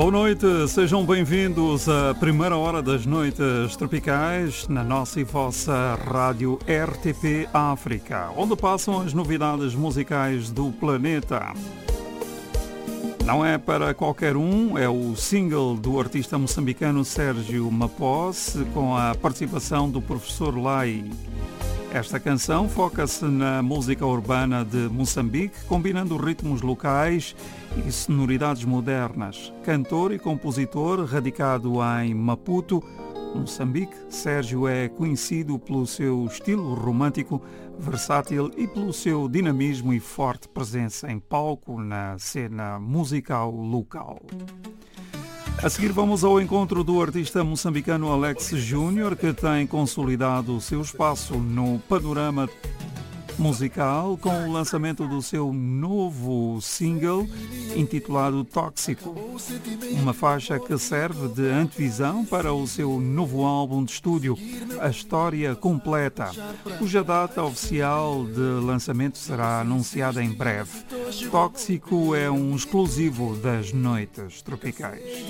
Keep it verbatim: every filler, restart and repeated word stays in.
Boa noite, sejam bem-vindos à primeira hora das noites tropicais na nossa e vossa rádio R T P África, onde passam as novidades musicais do planeta. Não é para qualquer um, é o single do artista moçambicano Sérgio Mapós, com a participação do professor Lai. Esta canção foca-se na música urbana de Moçambique, combinando ritmos locais e sonoridades modernas. Cantor e compositor radicado em Maputo, Moçambique, Sérgio é conhecido pelo seu estilo romântico, versátil e pelo seu dinamismo e forte presença em palco na cena musical local. A seguir vamos ao encontro do artista moçambicano Alex Júnior, que tem consolidado o seu espaço no panorama musical com o lançamento do seu novo single intitulado Tóxico, uma faixa que serve de antevisão para o seu novo álbum de estúdio, A História Completa, cuja data oficial de lançamento será anunciada em breve. Tóxico é um exclusivo das noites tropicais.